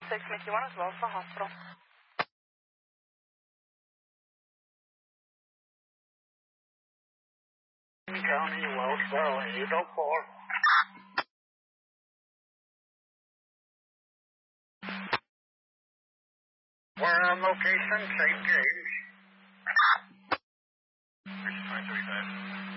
6 Mickey 1 as well as the hospital. County, Wellsville, 804. We're on location, St. James. 635.